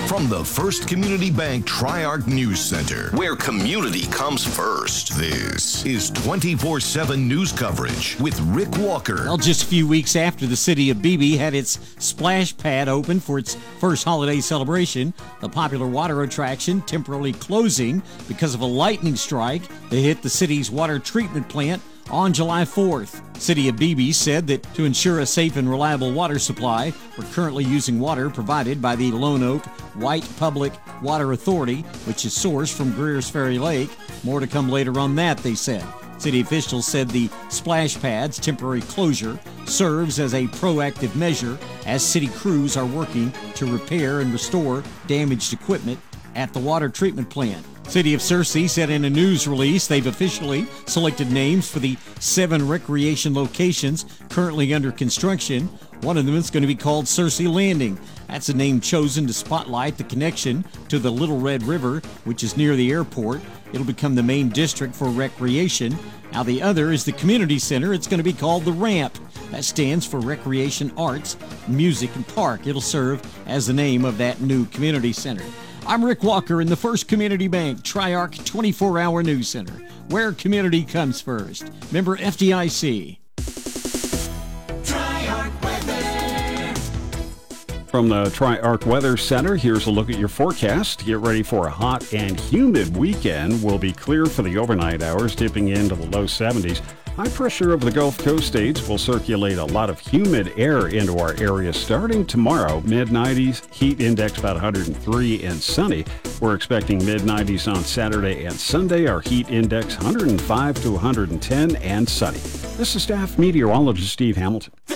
From the First Community Bank Tri-Arc News Center, where community comes first, this is 24/7 news coverage with Rick Walker. Well, just a few weeks after the city of Beebe had its splash pad open for its first holiday celebration, the popular water attraction temporarily closing because of a lightning strike that hit the city's water treatment plant on July 4th. City of Beebe said that to ensure a safe and reliable water supply, we're currently using water provided by the Lone Oak White Public Water Authority, which is sourced from Greers Ferry Lake. More to come later on that, they said. City officials said the splash pad's temporary closure serves as a proactive measure as city crews are working to repair and restore damaged equipment at the water treatment plant. City of Searcy said in a news release they've officially selected names for the 7 recreation locations currently under construction. One of them is going to be called Searcy Landing. That's a name chosen to spotlight the connection to the Little Red River, which is near the airport. It'll become the main district for recreation. Now the other is the community center. It's going to be called the Ramp. That stands for Recreation, Arts, Music, and Park. It'll serve as the name of that new community center. I'm Rick Walker in the First Community Bank Tri-Arc 24-hour News Center, where community comes first. Member FDIC. Tri-Arc Weather. From the Tri-Arc Weather Center, here's a look at your forecast. Get ready for a hot and humid weekend. Will be clear for the overnight hours, dipping into the low 70s. High pressure over the Gulf Coast states will circulate a lot of humid air into our area starting tomorrow. Mid-90s, heat index about 103 and sunny. We're expecting mid-90s on Saturday and Sunday. Our heat index 105 to 110 and sunny. This is staff meteorologist Steve Hamilton.